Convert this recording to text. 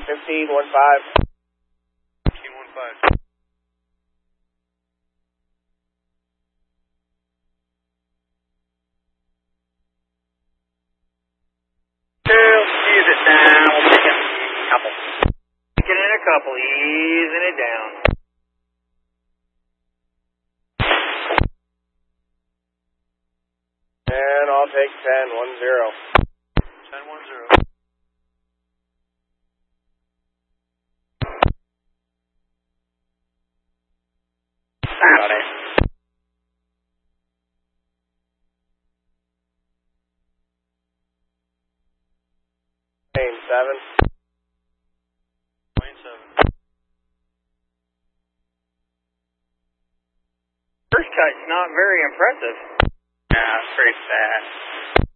15, 1-5. 15, 1-5. Ease it down. We'll take it a couple. Take it in a couple. Easing it down. And I'll take 10-10. 10-10. Got it. Plane 7. Plane 7. First cut's not very impressive. Yeah, it's pretty fast.